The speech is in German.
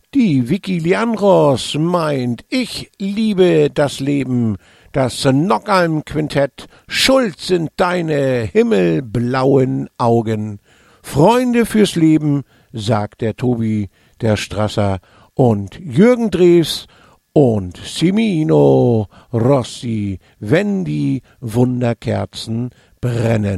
Die Vicky Leandros meint, ich liebe das Leben. Das Nockalm-Quintett, schuld sind deine himmelblauen Augen. Freunde fürs Leben, sagt der Tobi, der Strasser, und Jürgen Drews und Simino Rossi, wenn die Wunderkerzen brennen.